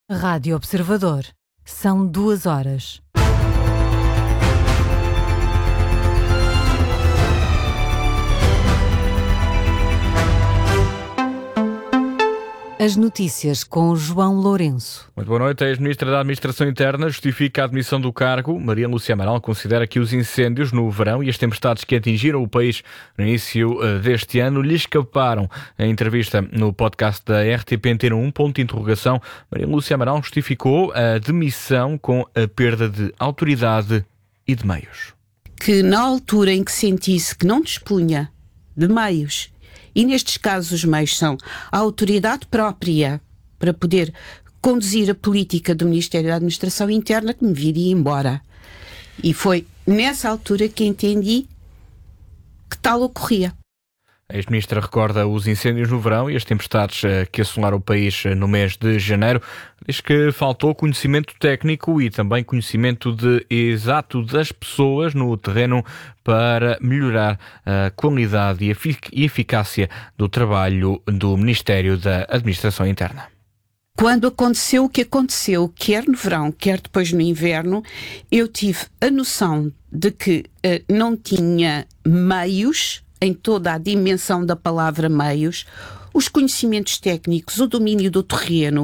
Rádio Observador. São 2 horas. As notícias com João Lourenço. Muito boa noite. A ex-ministra da Administração Interna justifica a admissão do cargo. Maria Lúcia Amaral considera que os incêndios no verão e as tempestades que atingiram o país no início deste ano lhe escaparam. Em entrevista no podcast da RTP Antena 1, ponto de interrogação, Maria Lúcia Amaral justificou a demissão com a perda de autoridade e de meios. Que na altura em que sentisse que não dispunha de meios, e nestes casos os meios são a autoridade própria para poder conduzir a política do Ministério da Administração Interna, que me viria embora. E foi nessa altura que entendi que tal ocorria. A ex-ministra recorda os incêndios no verão e as tempestades que assolaram o país no mês de janeiro. Diz que faltou conhecimento técnico e também conhecimento exato das pessoas no terreno para melhorar a qualidade e eficácia do trabalho do Ministério da Administração Interna. Quando aconteceu o que aconteceu, quer no verão, quer depois no inverno, eu tive a noção de que não tinha meios, em toda a dimensão da palavra meios, os conhecimentos técnicos, o domínio do terreno,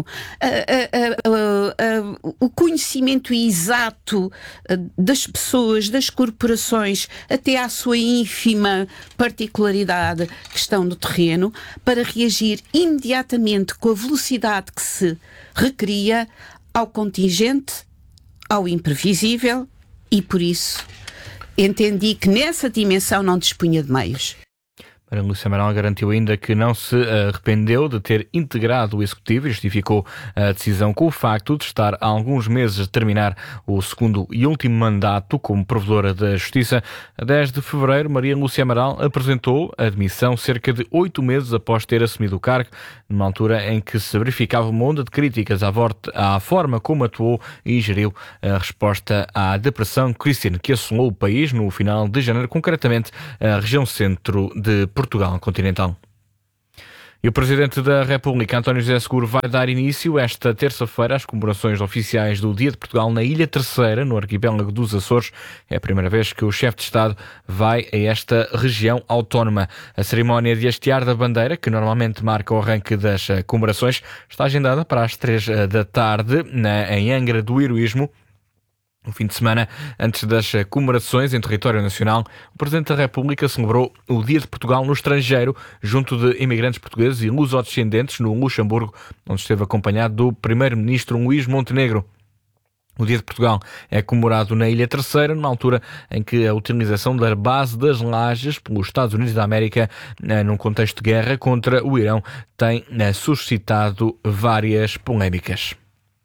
o conhecimento exato das pessoas, das corporações, até à sua ínfima particularidade que estão no terreno, para reagir imediatamente com a velocidade que se requeria ao contingente, ao imprevisível, e por isso entendi que nessa dimensão não dispunha de meios. Maria Lúcia Amaral garantiu ainda que não se arrependeu de ter integrado o Executivo e justificou a decisão com o facto de estar há alguns meses a terminar o segundo e último mandato como Provedora da Justiça. A 10 de fevereiro, Maria Lúcia Amaral apresentou a admissão cerca de 8 meses após ter assumido o cargo, numa altura em que se verificava uma onda de críticas à forma como atuou e geriu a resposta à depressão que assolou o país no final de janeiro, concretamente a região centro de Portugal continental. E o Presidente da República, António José Seguro, vai dar início esta terça-feira às comemorações oficiais do Dia de Portugal na Ilha Terceira, no arquipélago dos Açores. É a primeira vez que o chefe de Estado vai a esta região autónoma. A cerimónia de hastear da bandeira, que normalmente marca o arranque das comemorações, está agendada para as 3 da tarde em Angra do Heroísmo. No fim de semana, antes das comemorações em território nacional, o Presidente da República celebrou o Dia de Portugal no estrangeiro, junto de imigrantes portugueses e lusodescendentes no Luxemburgo, onde esteve acompanhado do Primeiro-Ministro Luís Montenegro. O Dia de Portugal é comemorado na Ilha Terceira, na altura em que a utilização da base das Lajes pelos Estados Unidos da América, num contexto de guerra contra o Irão, tem suscitado várias polémicas.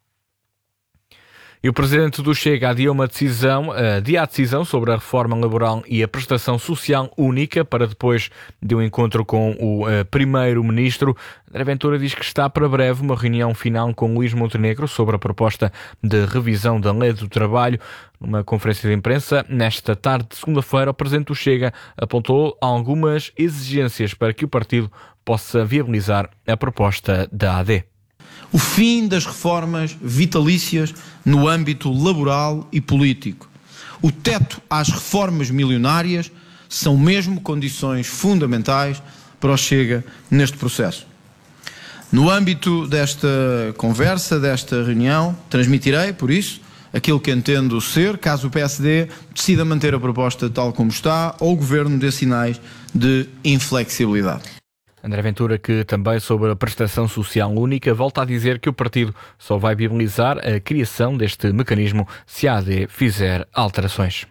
E o Presidente do Chega adiou a decisão sobre a reforma laboral e a prestação social única para depois de um encontro com o Primeiro-Ministro. André Ventura diz que está para breve uma reunião final com Luís Montenegro sobre a proposta de revisão da Lei do Trabalho. Numa conferência de imprensa, nesta tarde de segunda-feira, o Presidente do Chega apontou algumas exigências para que o partido possa viabilizar a proposta da AD. O fim das reformas vitalícias no âmbito laboral e político. O teto às reformas milionárias são mesmo condições fundamentais para o Chega neste processo. No âmbito desta conversa, desta reunião, transmitirei, por isso, aquilo que entendo ser, caso o PSD decida manter a proposta tal como está, ou o Governo dê sinais de inflexibilidade. André Ventura, que também sobre a prestação social única, volta a dizer que o partido só vai viabilizar a criação deste mecanismo se a AD fizer alterações.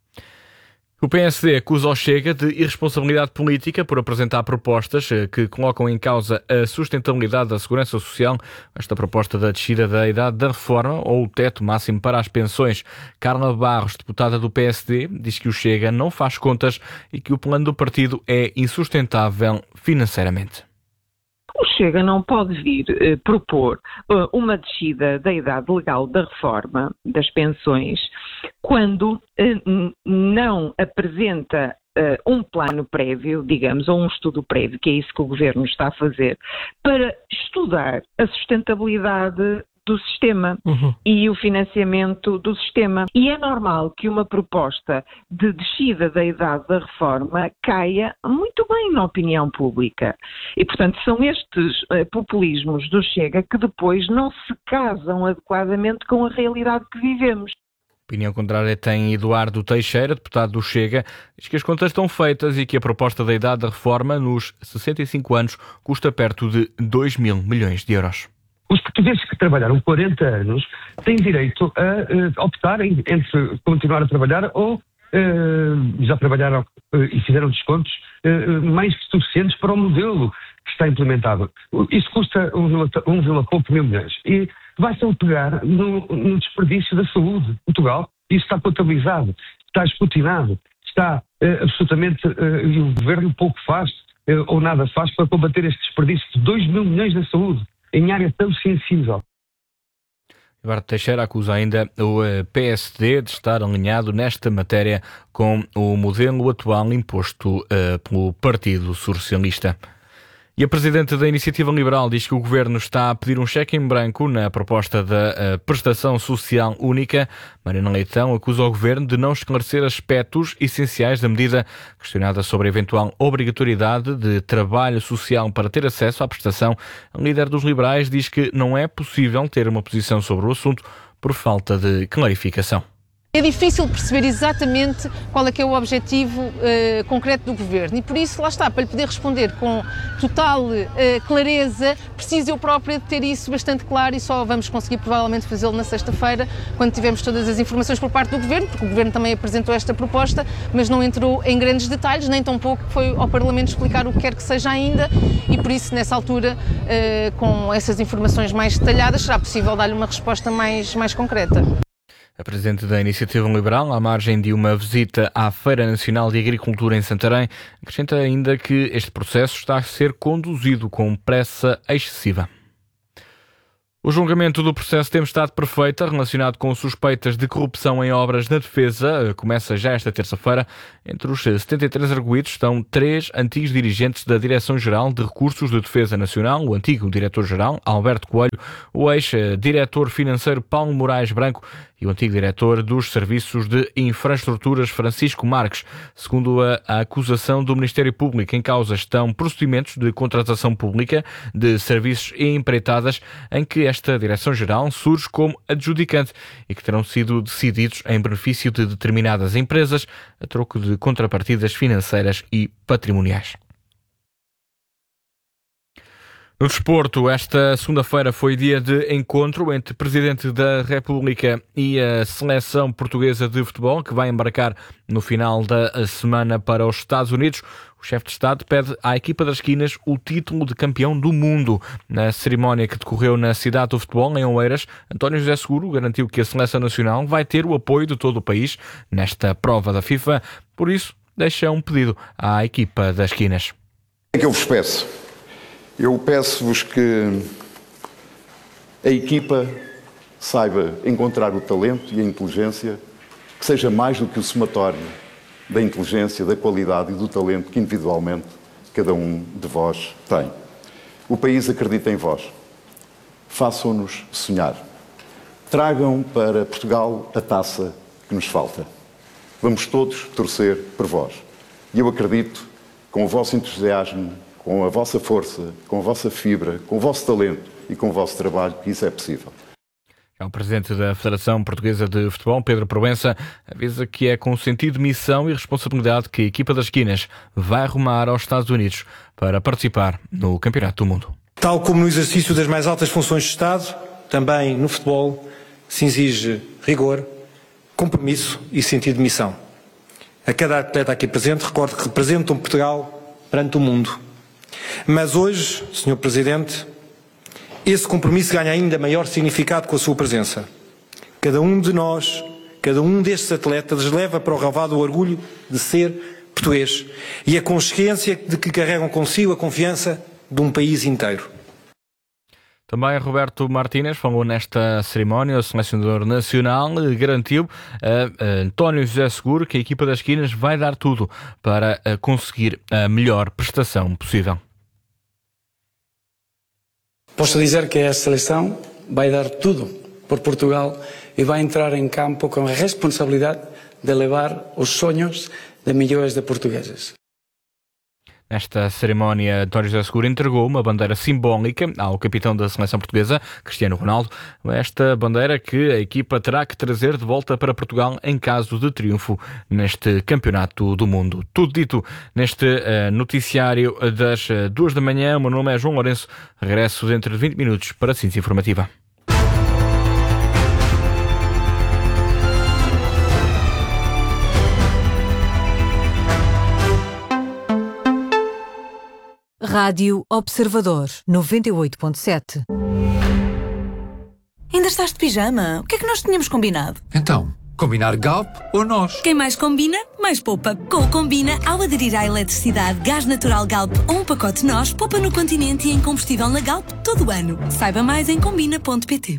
O PSD acusa o Chega de irresponsabilidade política por apresentar propostas que colocam em causa a sustentabilidade da segurança social. Esta proposta da descida da idade da reforma ou o teto máximo para as pensões. Carla Barros, deputada do PSD, diz que o Chega não faz contas e que o plano do partido é insustentável financeiramente. O Chega não pode vir propor uma descida da idade legal da reforma das pensões quando não apresenta um plano prévio, digamos, ou um estudo prévio, que é isso que o Governo está a fazer, para estudar a sustentabilidade do sistema e o financiamento do sistema. E é normal que uma proposta de descida da idade da reforma caia muito bem na opinião pública. E, portanto, são estes populismos do Chega que depois não se casam adequadamente com a realidade que vivemos. Opinião contrária tem Eduardo Teixeira, deputado do Chega, diz que as contas estão feitas e que a proposta da idade da reforma nos 65 anos custa perto de 2 mil milhões de euros. Os portugueses que trabalharam 40 anos têm direito a optarem entre continuar a trabalhar ou já trabalharam e fizeram descontos mais que suficientes para o modelo que está implementado. Isso custa 1, pouco mil milhões. E vai-se pegar no desperdício da saúde de Portugal. Isso está contabilizado, está escrutinado, está absolutamente... e o Governo pouco faz ou nada faz para combater este desperdício de 2 mil milhões na saúde, em área tão sensível. Eduardo Teixeira acusa ainda o PSD de estar alinhado nesta matéria com o modelo atual imposto pelo Partido Socialista. E a Presidente da Iniciativa Liberal diz que o Governo está a pedir um cheque em branco na proposta da Prestação Social Única. Mariana Leitão acusa o Governo de não esclarecer aspectos essenciais da medida. Questionada sobre a eventual obrigatoriedade de trabalho social para ter acesso à prestação, a líder dos liberais diz que não é possível ter uma posição sobre o assunto por falta de clarificação. É difícil perceber exatamente qual é que é o objetivo concreto do Governo e por isso, lá está, para lhe poder responder com total clareza, preciso eu própria de ter isso bastante claro e só vamos conseguir provavelmente fazê-lo na sexta-feira, quando tivermos todas as informações por parte do Governo, porque o Governo também apresentou esta proposta, mas não entrou em grandes detalhes, nem tampouco foi ao Parlamento explicar o que quer que seja ainda e por isso, nessa altura, com essas informações mais detalhadas, será possível dar-lhe uma resposta mais concreta. A Presidente da Iniciativa Liberal, à margem de uma visita à Feira Nacional de Agricultura em Santarém, acrescenta ainda que este processo está a ser conduzido com pressa excessiva. O julgamento do processo Tempestade Perfeita, relacionado com suspeitas de corrupção em obras na defesa, começa já esta terça-feira. Entre os 73 arguidos estão 3 antigos dirigentes da Direção-Geral de Recursos de Defesa Nacional, o antigo diretor-geral, Alberto Coelho, o ex-diretor financeiro Paulo Moraes Branco e o antigo diretor dos Serviços de Infraestruturas, Francisco Marques. Segundo a acusação do Ministério Público, em causa estão procedimentos de contratação pública de serviços e empreitadas em que esta Direção-Geral surge como adjudicante e que terão sido decididos em benefício de determinadas empresas a troco de contrapartidas financeiras e patrimoniais. No desporto, esta segunda-feira foi dia de encontro entre o Presidente da República e a Seleção Portuguesa de Futebol, que vai embarcar no final da semana para os Estados Unidos. O chefe de Estado pede à equipa das esquinas o título de campeão do mundo. Na cerimónia que decorreu na cidade do futebol, em Oeiras, António José Seguro garantiu que a Seleção Nacional vai ter o apoio de todo o país nesta prova da FIFA. Por isso, deixa um pedido à equipa das esquinas. O que eu vos peço? Eu peço-vos que a equipa saiba encontrar o talento e a inteligência que seja mais do que o somatório da inteligência, da qualidade e do talento que individualmente cada um de vós tem. O país acredita em vós. Façam-nos sonhar. Tragam para Portugal a taça que nos falta. Vamos todos torcer por vós. E eu acredito, com o vosso entusiasmo, com a vossa força, com a vossa fibra, com o vosso talento e com o vosso trabalho, que isso é possível. O Presidente da Federação Portuguesa de Futebol, Pedro Proença, avisa que é com sentido de missão e responsabilidade que a equipa das esquinas vai rumar aos Estados Unidos para participar no Campeonato do Mundo. Tal como no exercício das mais altas funções de Estado, também no futebol se exige rigor, compromisso e sentido de missão. A cada atleta aqui presente, recordo que representam Portugal perante o mundo. Mas hoje, Sr. Presidente, esse compromisso ganha ainda maior significado com a sua presença. Cada um de nós, cada um destes atletas leva para o relvado o orgulho de ser português e a consciência de que carregam consigo a confiança de um país inteiro. Também Roberto Martínez falou nesta cerimónia. O selecionador nacional garantiu a António José Seguro que a equipa das esquinas vai dar tudo para conseguir a melhor prestação possível. Posso dizer que a seleção vai dar tudo por Portugal e vai entrar em campo com a responsabilidade de levar os sonhos de milhões de portugueses. Nesta cerimónia, António José Seguro entregou uma bandeira simbólica ao capitão da seleção portuguesa, Cristiano Ronaldo. Esta bandeira que a equipa terá que trazer de volta para Portugal em caso de triunfo neste Campeonato do Mundo. Tudo dito neste noticiário das 2 da manhã. O meu nome é João Lourenço. Regresso dentro de 20 minutos para a Síntese Informativa. Rádio Observador 98.7. Ainda estás de pijama? O que é que nós tínhamos combinado? Então, combinar Galp ou nós? Quem mais combina, mais poupa. Com o Combina, ao aderir à eletricidade, gás natural Galp ou um pacote nós, poupa no Continente e em combustível na Galp todo o ano. Saiba mais em combina.pt.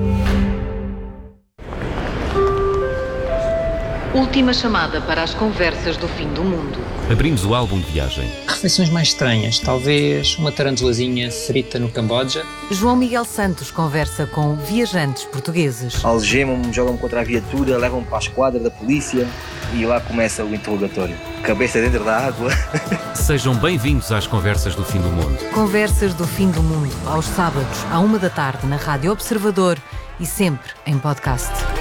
Última chamada para as conversas do fim do mundo. Abrimos o álbum de viagem. Refeições mais estranhas, talvez uma tarantulazinha frita no Camboja. João Miguel Santos conversa com viajantes portugueses. Algemam-me, jogam-me contra a viatura, levam-me para a esquadra da polícia e lá começa o interrogatório. Cabeça dentro da água. Sejam bem-vindos às conversas do fim do mundo. Conversas do fim do mundo, aos sábados, à 1 da tarde, na Rádio Observador e sempre em podcast.